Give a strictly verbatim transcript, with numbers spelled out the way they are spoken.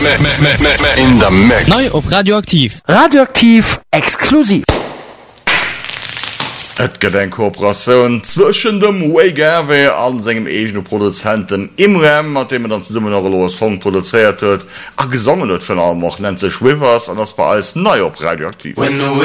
In der Mix. Neu op Radioaktiv. Radioaktiv exklusiv. Et gedenk Kooperationun zwischen dem Waygawe an segem egene Produzenten Imrem, mat dem er dann summmen noch Song produziert huet, a gesongen huet vun allem noch nennt sech Rivers an das bei als neu op Radioaktiv.